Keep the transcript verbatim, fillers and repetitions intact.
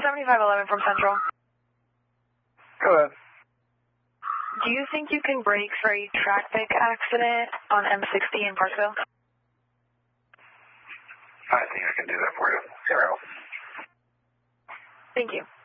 seventy-five eleven from Central. Go ahead. Do you think you can brake for a traffic accident on M sixty in Parkville? I think I can do that for you. Zero. Thank you.